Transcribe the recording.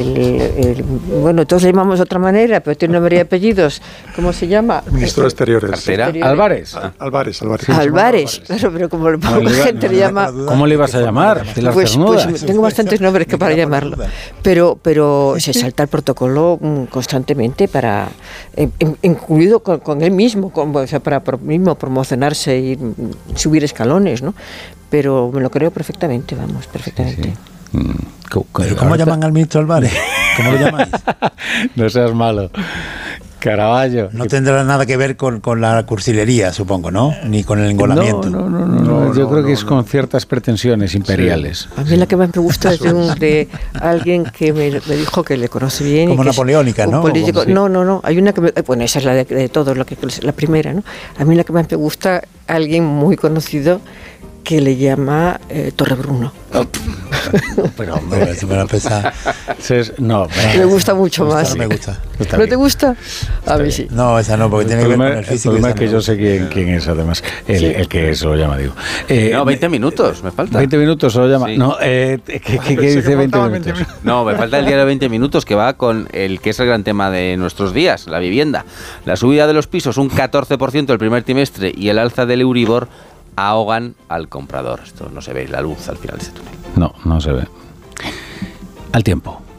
bueno, todos le llamamos de otra manera, pero tiene nombre y apellidos. ¿Cómo se llama? Ministro de Exteriores. Álvarez. Álvarez. Sí, Álvarez, claro, pero como poca gente le llama... ¿Cómo le ibas a llamar? Pues tengo bastantes nombres que para llamarlo. Pero se salta el protocolo constantemente para... incluido con él mismo, o sea, para mismo promocionarse y subir escalones, ¿no? Pero me lo creo perfectamente, vamos, perfectamente. ¿Pero cómo llaman al ministro Álvarez? ¿Cómo lo llamáis? No seas malo. Caravaggio. No tendrá nada que ver con la cursilería, supongo, ¿no? Ni con el engolamiento. No, yo creo que es con ciertas pretensiones imperiales. Sí. A mí la que más me gusta es de alguien que me dijo que le conoce bien. Como napoleónica, ¿no? Político. No. Hay una que bueno, esa es la de todo, la primera, ¿no? A mí la que más me gusta, alguien muy conocido que le llama Torrebruno. Pero hombre, eso me lo pesa. No, me gusta mucho más. No me gusta. ¿No te gusta? A mí sí. No, esa no, porque tiene que ver con el físico. El problema es que yo sé quién es, además. El que se lo llama, digo. No, 20 minutos, me falta. 20 minutos se lo llama. Sí. No, ¿qué dice 20 minutos? No, me falta el diario 20 minutos, que va con el que es el gran tema de nuestros días, la vivienda. La subida de los pisos, un 14% el primer trimestre, y el alza del Euribor ahogan al comprador. Esto no se ve la luz al final de este túnel. No se ve. Al tiempo.